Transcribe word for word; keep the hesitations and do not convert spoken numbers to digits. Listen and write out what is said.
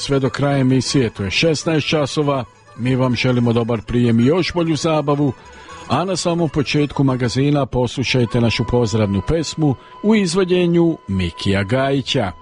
sve do kraja emisije, to je šesnaest časova. Mi vam želimo dobar prijem i još bolju zabavu, a na samom početku magazina poslušajte našu pozdravnu pesmu u izvođenju Mikija Gajića.